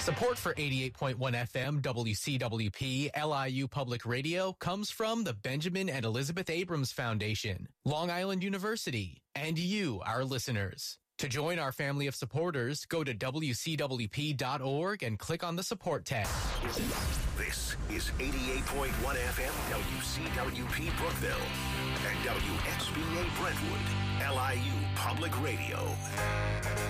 Support for 88.1 FM WCWP LIU Public Radio comes from the Benjamin and Elizabeth Abrams Foundation, Long Island University, and you, our listeners. To join our family of supporters, go to WCWP.org and click on the support tab. This is 88.1 FM WCWP Brookville and WXBA Brentwood, LIU Public Radio.